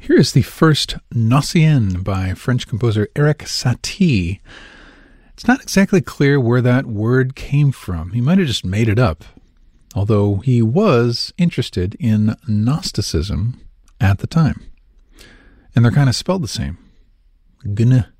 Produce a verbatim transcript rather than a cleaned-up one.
Here is the first Gnossienne by French composer Erik Satie. It's not exactly clear where that word came from. He might have just made it up, although he was interested in Gnosticism at the time. And they're kind of spelled the same. Gn,